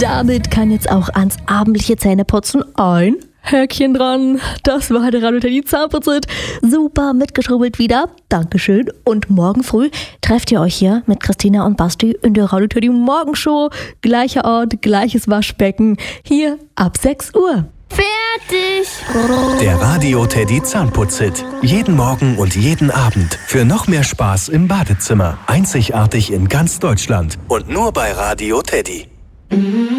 damit kann jetzt auch ans abendliche Zähneputzen ein Häkchen dran. Das war der Radio Teddy Zahnputzit. Super mitgeschrubbelt wieder. Dankeschön. Und morgen früh trefft ihr euch hier mit Christina und Basti in der Radio Teddy Morgenshow. Gleicher Ort, gleiches Waschbecken. Hier ab 6 Uhr. Fertig! Der Radio Teddy Zahnputzit. Jeden Morgen und jeden Abend. Für noch mehr Spaß im Badezimmer. Einzigartig in ganz Deutschland. Und nur bei Radio Teddy.